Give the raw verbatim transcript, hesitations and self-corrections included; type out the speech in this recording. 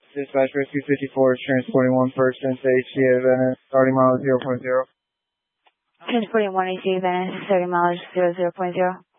Dispatch Rescue fifty-four is transporting one person to H C A Venice, starting mileage zero point zero. Transporting one H C A Venice, starting mileage zero zero point zero.